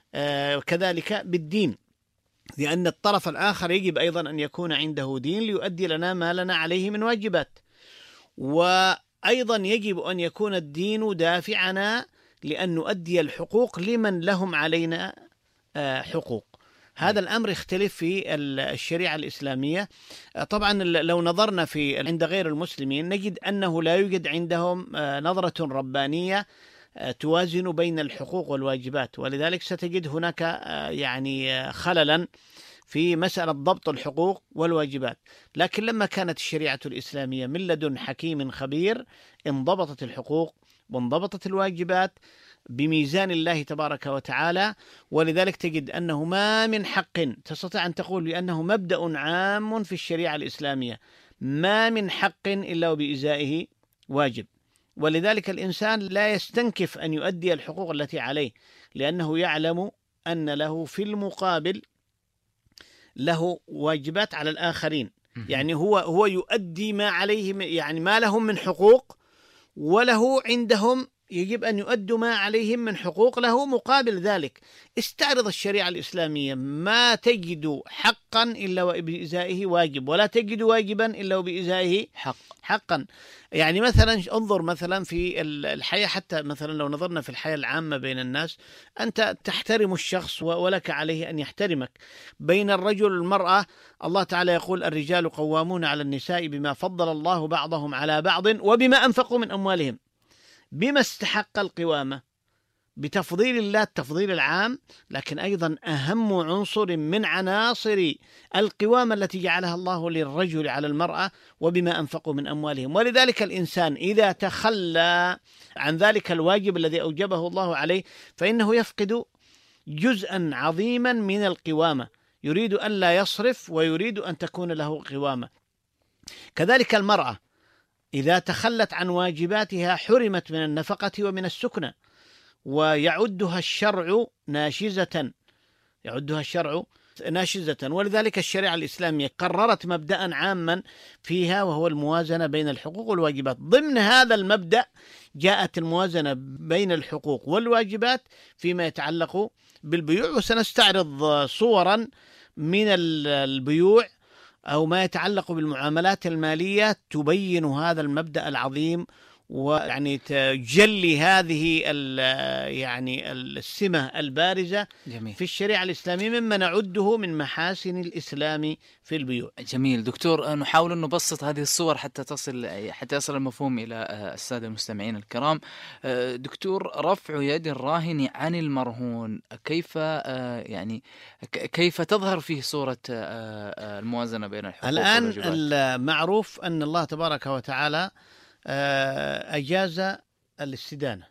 كذلك بالدين، لأن الطرف الآخر يجب أيضا أن يكون عنده دين ليؤدي لنا ما لنا عليه من واجبات، وأيضا يجب أن يكون الدين دافعنا لأن نؤدي الحقوق لمن لهم علينا حقوق. هذا الأمر يختلف في الشريعة الإسلامية. طبعا لو نظرنا عند غير المسلمين نجد أنه لا يوجد عندهم نظرة ربانية توازن بين الحقوق والواجبات، ولذلك ستجد هناك يعني خللا في مسألة ضبط الحقوق والواجبات. لكن لما كانت الشريعة الإسلامية من لدن حكيم خبير انضبطت الحقوق وانضبطت الواجبات بميزان الله تبارك وتعالى، ولذلك تجد أنه ما من حق تستطيع أن تقول بأنه مبدأ عام في الشريعة الإسلامية، ما من حق إلا وبإزائه واجب. ولذلك الإنسان لا يستنكف أن يؤدي الحقوق التي عليه، لأنه يعلم أن له في المقابل له واجبات على الآخرين. يعني هو يؤدي ما عليه، يعني ما لهم من حقوق، وله عندهم يجب أن يؤدوا ما عليهم من حقوق له مقابل ذلك. استعرض الشريعة الإسلامية، ما تجد حقا إلا وبإزائه واجب، ولا تجد واجبا إلا وبإزائه حقا. يعني مثلا انظر مثلا في الحياة، حتى مثلا لو نظرنا في الحياة العامة بين الناس، أنت تحترم الشخص ولك عليه أن يحترمك. بين الرجل والمرأة الله تعالى يقول الرجال قوامون على النساء بما فضل الله بعضهم على بعض وبما أنفقوا من أموالهم. بما استحق القوامة؟ بتفضيل الله التفضيل العام، لكن أيضا أهم عنصر من عناصر القوامة التي جعلها الله للرجل على المرأة وبما أنفقوا من أموالهم. ولذلك الإنسان إذا تخلى عن ذلك الواجب الذي أوجبه الله عليه فإنه يفقد جزءا عظيما من القوامة، يريد أن لا يصرف ويريد أن تكون له قوامة. كذلك المرأة إذا تخلت عن واجباتها حرمت من النفقة ومن السكنة، ويعدها الشرع ناشزة، ولذلك الشريعة الإسلامية قررت مبدأ عاما فيها وهو الموازنة بين الحقوق والواجبات. ضمن هذا المبدأ جاءت الموازنة بين الحقوق والواجبات فيما يتعلق بالبيوع، وسنستعرض صورا من البيوع أو ما يتعلق بالمعاملات المالية تبين هذا المبدأ العظيم، ويعني تجلي هذه يعني السمة البارزة جميل. في الشريعة الإسلامية مما نعده من محاسن الإسلام في البيوع. جميل دكتور، نحاول أن نبسط هذه الصور حتى يصل المفهوم إلى السادة المستمعين الكرام. دكتور، رفع يد الراهن عن المرهون كيف تظهر فيه صورة الموازنة بين الحقوق والواجبات؟ الآن المعروف أن الله تبارك وتعالى أجاز الاستدانة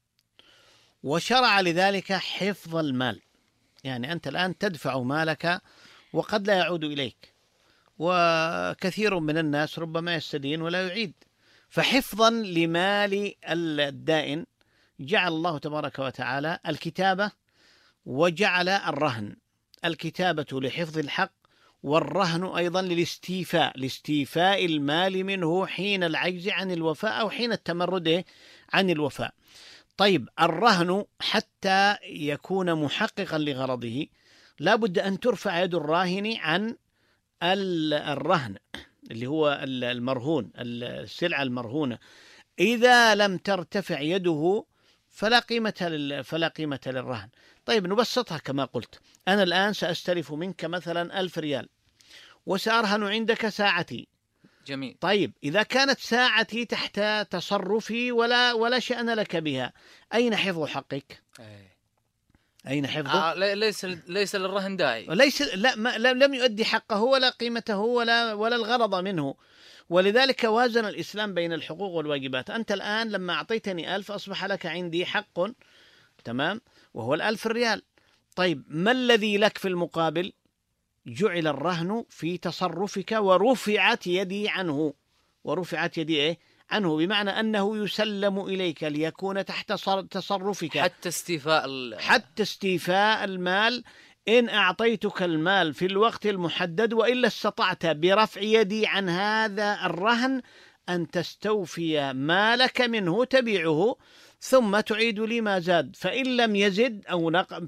وشرع لذلك حفظ المال. يعني أنت الآن تدفع مالك وقد لا يعود إليك، وكثير من الناس ربما يستدين ولا يعيد، فحفظا لمال الدائن جعل الله تبارك وتعالى الكتابة وجعل الرهن، الكتابة لحفظ الحق، والرهن أيضا لاستيفاء المال منه حين العجز عن الوفاء أو حين التمرد عن الوفاء. طيب الرهن حتى يكون محققا لغرضه لا بد أن ترفع يد الراهن عن الرهن اللي هو المرهون، السلعة المرهونة. إذا لم ترتفع يده فلا قيمة للرهن. طيب نبسطها كما قلت، أنا الآن سأستلف منك مثلا 1000 ريال وسأرهن عندك ساعتي. جميل. طيب إذا كانت ساعتي تحت تصرفي ولا شأن لك بها، أين حفظ حقك؟ أين حفظه؟ ليس للرهن داعي. لم يؤدي حقه ولا قيمته ولا الغرض منه. ولذلك وازن الإسلام بين الحقوق والواجبات. أنت الآن لما أعطيتني 1000 أصبح لك عندي حق، تمام، وهو 1000 ريال. طيب ما الذي لك في المقابل؟ جعل الرهن في تصرفك ورفعت يدي عنه. عنه بمعنى أنه يسلم إليك ليكون تحت تصرفك حتى استيفاء المال. إن أعطيتك المال في الوقت المحدد وإلا استطعت برفع يدي عن هذا الرهن أن تستوفي مالك منه تبيعه ثم تعيد لي ما زاد، فإن لم يزد